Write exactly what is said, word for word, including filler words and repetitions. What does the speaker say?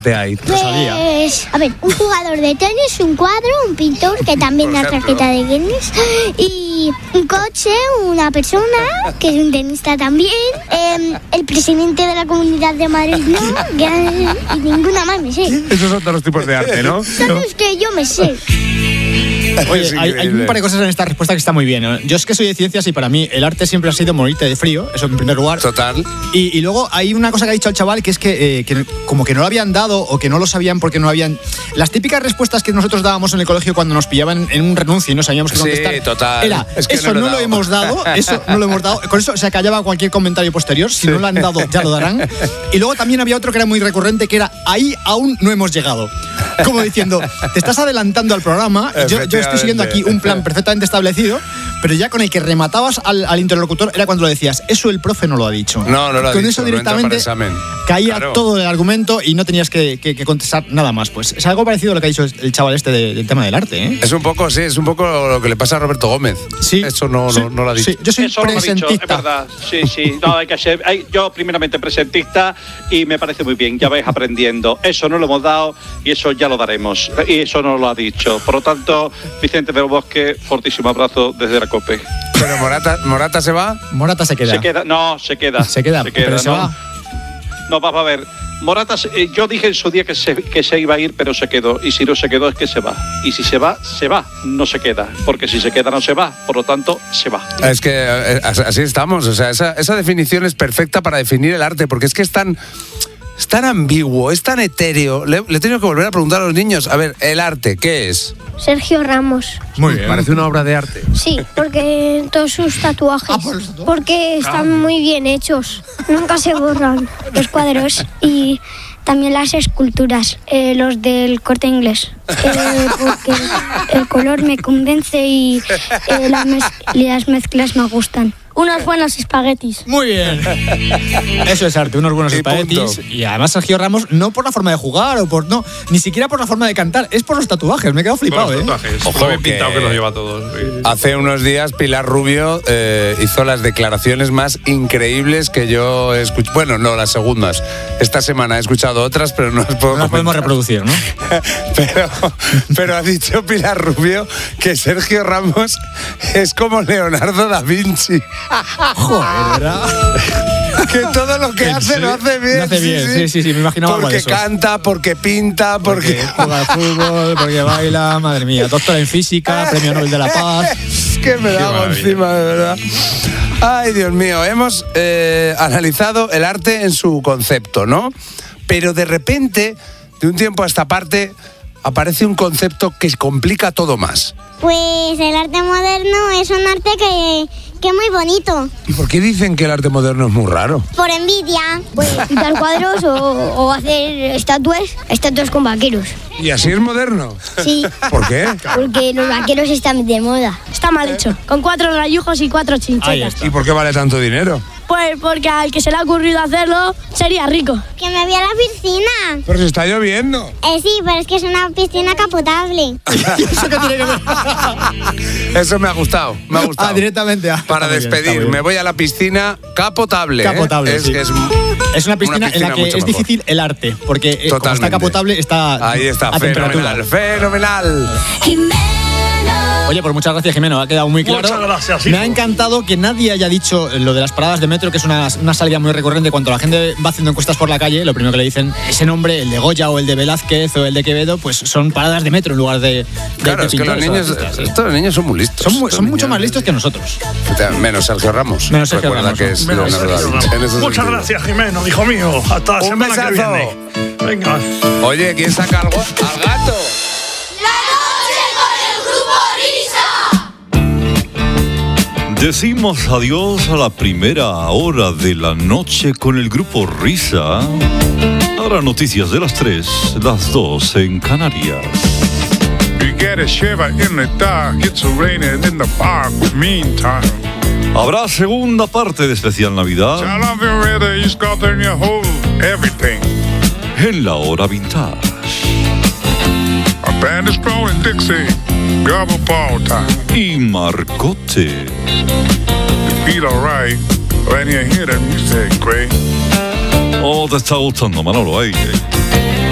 arte hay? Pues, a ver, un jugador de tenis, un cuadro, un pintor que también da tarjeta de Guinness, y un coche, una persona que es un tenista también, eh, el presidente de la Comunidad de Madrid, ¿no? Que, y ninguna más me sé. Esos son todos los tipos de arte, ¿no? Son los que yo me sé. Oye, hay, hay un par de cosas en esta respuesta que está muy bien, ¿no? Yo es que soy de ciencias y para mí el arte siempre ha sido morirte de frío, eso en primer lugar. Total. Y, y luego hay una cosa que ha dicho el chaval que es que, eh, que como que no lo habían dado o que no lo sabían porque no habían... Las típicas respuestas que nosotros dábamos en el colegio cuando nos pillaban en un renuncio y no sabíamos qué contestar. Sí, total. Era, es que eso no, no lo, lo hemos dado, eso no lo hemos dado. Con eso se callaba cualquier comentario posterior. Si sí. no lo han dado, ya lo darán. Y luego también había otro que era muy recurrente, que era, ahí aún no hemos llegado. Como diciendo, te estás adelantando al programa, yo, yo estoy siguiendo aquí un plan perfectamente establecido, pero ya con el que rematabas al, al interlocutor era cuando lo decías, eso el profe no lo ha dicho. No, no lo ha con dicho. Eso directamente caía claro. todo el argumento y no tenías que, que, que contestar nada más. Pues es algo parecido a lo que ha dicho el chaval este de, del tema del arte, ¿eh? Es un poco, sí, es un poco lo que le pasa a Roberto Gómez. Sí. Eso no, sí, no, no lo ha dicho. Sí. Yo soy eso presentista. Lo dicho, es verdad. Sí, sí. No, hay que ser, hay, yo primeramente presentista y me parece muy bien. Ya vais aprendiendo. Eso no lo hemos dado y eso ya lo daremos. Y eso no lo ha dicho. Por lo tanto, Vicente del Bosque, fortísimo abrazo desde la COPE. Pero Morata, ¿Morata se va? Morata se queda. Se queda, no, se queda. Se queda, se queda pero se no. va. No, vamos a ver. Morata, eh, yo dije en su día que se, que se iba a ir, pero se quedó. Y si no se quedó, es que se va. Y si se va, se va, no se queda. Porque si se queda, no se va. Por lo tanto, se va. Es que eh, así estamos. O sea, esa, esa definición es perfecta para definir el arte, porque es que es tan... Es tan ambiguo, es tan etéreo. Le, le he tenido que volver a preguntar a los niños. A ver, el arte, ¿qué es? Sergio Ramos. Muy bien. Parece una obra de arte. Sí, porque todos sus tatuajes. Ah, ¿por porque están ah. muy bien hechos. Nunca se borran los cuadros y también las esculturas, eh, los del Corte Inglés. Eh, porque el color me convence y eh, las, mez- las mezclas me gustan. Unos buenos espaguetis. Muy bien. Eso es arte, unos buenos y espaguetis. Punto. Y además Sergio Ramos, no por la forma de jugar o por no, ni siquiera por la forma de cantar, es por los tatuajes. Me he quedado flipado, por los ¿eh? Tatuajes. Ojo, bien pintado que los lleva todos. Hace unos días Pilar Rubio eh, hizo las declaraciones más increíbles que yo he escuchado. Bueno, no, las segundas. Esta semana he escuchado otras, pero no las puedo No las podemos reproducir, ¿no? pero, pero ha dicho Pilar Rubio que Sergio Ramos es como Leonardo da Vinci. Joder, ¿verdad? Que todo lo que hace sí, lo hace bien. Lo hace bien, sí, sí, sí, sí me imaginaba algo de eso. Porque canta, porque pinta, porque... porque juega al fútbol, porque baila, madre mía. Doctor en física, premio Nobel de la Paz. Es que me da encima, de verdad. Ay, Dios mío, hemos eh, analizado el arte en su concepto, ¿no? Pero de repente, de un tiempo a esta parte, aparece un concepto que complica todo más. Pues el arte moderno es un arte que, que es muy bonito. ¿Y por qué dicen que el arte moderno es muy raro? Por envidia. Pues pintar cuadros o, o hacer estatuas, estatuas con vaqueros. ¿Y así es moderno? Sí. ¿Por qué? Porque los vaqueros están de moda. Está mal hecho, con cuatro rayujos y cuatro chinchetas. ¿Y por qué vale tanto dinero? Pues porque al que se le ha ocurrido hacerlo sería rico. Que me voy a la piscina. Pero se está lloviendo. Eh, sí, pero es que es una piscina capotable. ¿Eso qué tiene que ver? Eso me ha gustado, me ha gustado. Ah, directamente. Ah, Para despedir, me voy a la piscina capotable. Capotable, ¿eh? es, sí. es, es una piscina, una piscina en la que es difícil el arte, porque eh, como está capotable, está Ahí está, a fenomenal, temperatura. Fenomenal. Oye, pues muchas gracias, Jimeno, ha quedado muy claro. Muchas gracias, hijo. Me ha encantado que nadie haya dicho lo de las paradas de metro, que es una, una salida muy recurrente cuando la gente va haciendo encuestas por la calle. Lo primero que le dicen, ese nombre, el de Goya o el de Velázquez o el de Quevedo, pues son paradas de metro en lugar de, de Claro, de es que los niños, artistas, ¿sí? estos niños son muy listos. Son, muy, son niños, mucho más listos que nosotros. Menos Sergio Ramos. Menos Sergio Recuerda Ramos. que es Menos Leonardo Sergio da Vinci. Ramos. Muchas sentido. gracias, Jimeno, hijo mío. Hasta la Un semana besazo. que viene. Venga. Oye, ¿quién saca algo? ¡Al gato! Decimos adiós a la primera hora de la noche con el grupo Risa. Ahora noticias de las tres, las dos en Canarias. Habrá segunda parte de especial Navidad en la hora vintage. Y Marcote. Oh, te está gustando, Manolo, ahí.